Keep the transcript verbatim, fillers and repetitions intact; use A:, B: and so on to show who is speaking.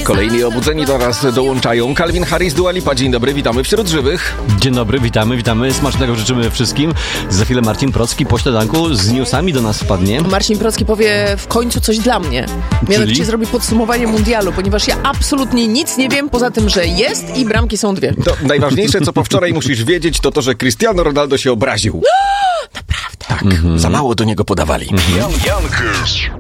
A: Kolejni obudzeni do nas dołączają. Calvin Harris, Dua Lipa. Dzień dobry, witamy wśród żywych.
B: Dzień dobry, witamy, witamy. Smacznego życzymy wszystkim. Za chwilę Marcin Procki po śniadanku z newsami do nas wpadnie.
C: Marcin Procki powie w końcu coś dla mnie. Mianowicie
B: Czyli?
C: zrobi podsumowanie mundialu, ponieważ ja absolutnie nic nie wiem, poza tym, że jest i bramki są dwie.
A: To najważniejsze, co po wczoraj musisz wiedzieć, to to, że Cristiano Ronaldo się obraził.
C: Naprawdę?
A: Tak, mm-hmm. Za mało do niego podawali.
D: Jan, Janker.